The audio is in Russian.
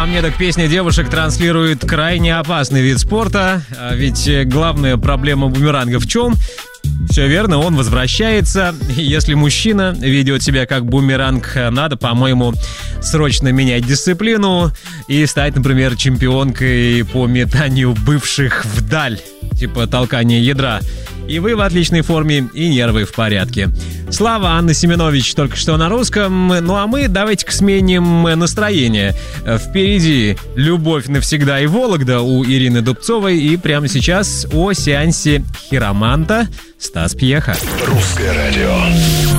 мне так песня девушек транслирует крайне опасный вид спорта. Ведь главная проблема бумеранга в чем? Все верно, он возвращается. Если мужчина ведет себя как бумеранг, надо, по-моему, срочно менять дисциплину и стать, например, чемпионкой по метанию бывших вдаль, типа толкания ядра. И вы в отличной форме, и нервы в порядке. Слава, Анна Семенович только что на русском. Ну а мы давайте-ка сменим настроение. Впереди «Любовь навсегда» и «Вологда» у Ирины Дубцовой. И прямо сейчас о сеансе хироманта Стас Пьеха. Русское радио.